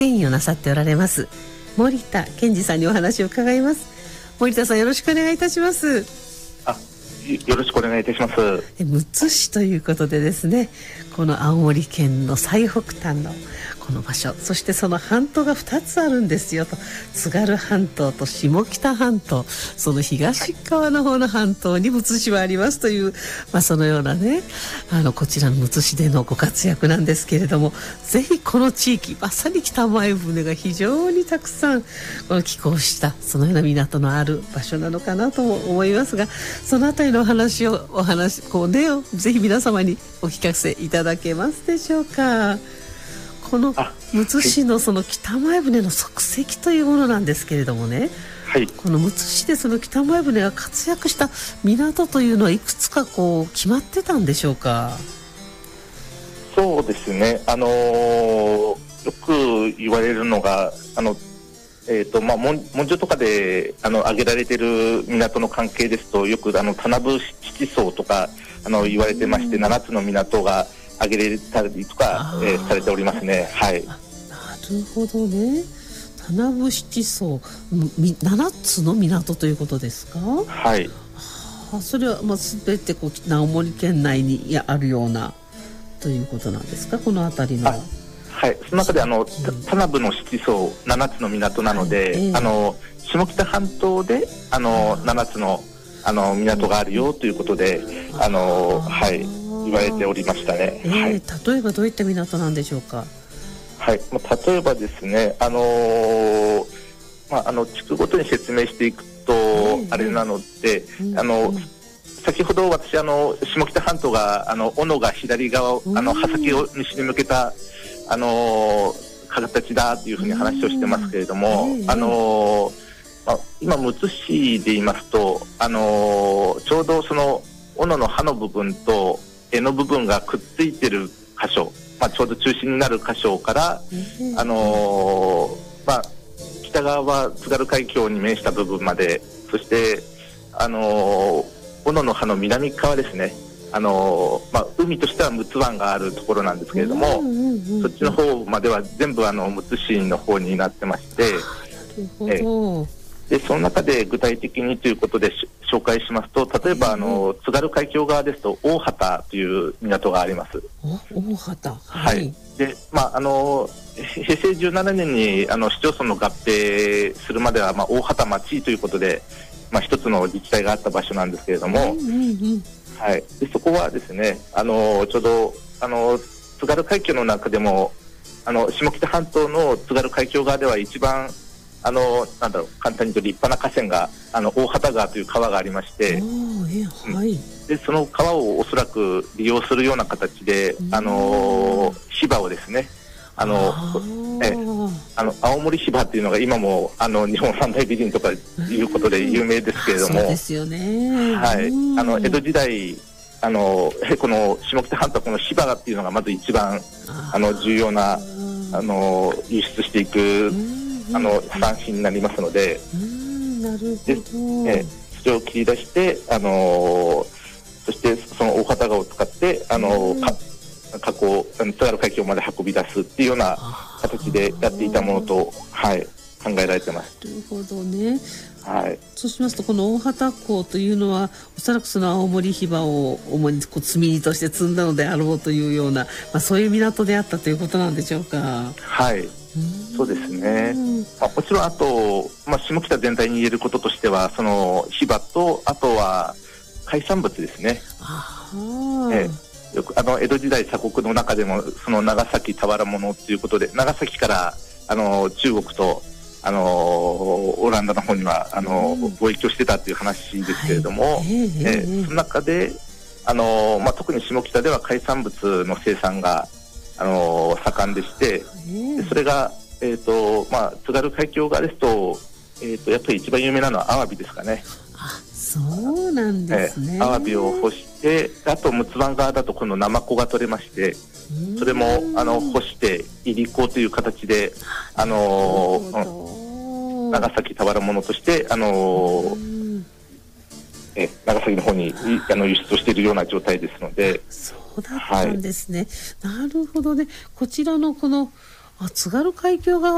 遷移をなさっておられます森田健二さんにお話を伺います。森田さん、よろしくお願いいたします。 よろしくお願いいたします。 むつ市ということでですね、この青森県の最北端のこの場所、そしてその半島が2つあるんですよと、津軽半島と下北半島、その東側の方の半島にむつ市はありますという、そのようなね、こちらのむつ市でのご活躍なんですけれども、ぜひこの地域、まさに北前船が非常にたくさんこの寄港したそのような港のある場所なのかなとも思いますが、そのあたりのお話ぜひ皆様にお聞かせいただけますでしょうか。このむつ市のその北前船の足跡というものなんですけれどもね、はい、このむつ市でその北前船が活躍した港というのはいくつか決まってたんでしょうか。 そうですね、よく言われるのが文書とかで挙げられている港の関係ですと、よく田名部七層とか言われてまして、7つの港が挙げられたりとか、されておりますね。はい。 なるほどね。田名部七層、7つの港ということですか。 はい。 それは全て青森県内にあるようなということなんですか、この辺りの。 はい、その中で田名部の七層7つの港なので、下北半島で7つの港があるよということで言われておりましたね。 例えばどういった港なんでしょうか。 はい、例えばですね、地区ごとに説明していくとあれなので、先ほど私下北半島が小野が左側羽先を西に向けた形だというふうに話をしてますけれども、今むつ市で言いますとちょうどその小野の刃の部分と柄の部分がくっついてる箇所、ちょうど中心になる箇所から北側は津軽海峡に面した部分まで、そして小野の葉の南側ですね、海としては陸奥湾があるところなんですけれども、そっちの方までは全部むつ市の方になってまして、でその中で具体的にということで紹介しますと、例えば津軽海峡側ですと大畑という港があります。 大畑、 はい。で平成17年に市町村の合併するまでは大畑町ということで一つの自治体があった場所なんですけれども、はい、でそこはですね、ちょうど津軽海峡の中でも下北半島の津軽海峡側では一番簡単に言うと立派な河川が大畑川という川がありまして、でその川をおそらく利用するような形で芝をですね、青森芝っていうのが今も日本三大美人とかいうことで有名ですけれども、 そうですよね。 はい、江戸時代この下北半島この芝っていうのがまず一番重要な輸出していく産品になりますので、 なるほど。 それを切り出してそしてその大畑川を使って津軽海峡まで運び出すっていうような形でやっていたものと、考えられてます。 なるほどね。 はい、 そうしますとこの大畑港というのはおそらくその青森ヒバを主に積み荷として積んだのであろうというような、そういう港であったということなんでしょうか。 はい、そうですね。もちろんあと、下北全体に言えることとしてはそのヒバとあとは海産物ですね。よく江戸時代鎖国の中でもその長崎俵物ということで長崎から中国とオランダの方には貿易をしてたという話ですけれども、その中で特に下北では海産物の生産が盛んでして、でそれが津軽海峡側ですとやっぱり一番有名なのはアワビですかね。 そうなんですね。 アワビを干して、あと陸奥湾側だとこのナマコが取れまして、それも干していりこという形で長崎俵物として長崎の方に輸出をしているような状態ですので。 そうだったんですね。なるほどね。こちらのこの津軽海峡側